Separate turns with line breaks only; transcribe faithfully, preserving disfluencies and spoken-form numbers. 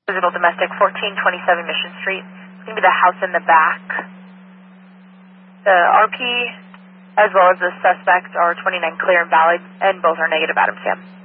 Physical domestic, fourteen twenty-seven Mission Street. It's going to be the house in the back. The R P as well as the suspect are twenty-nine clear and valid, and both are negative Adam Sam.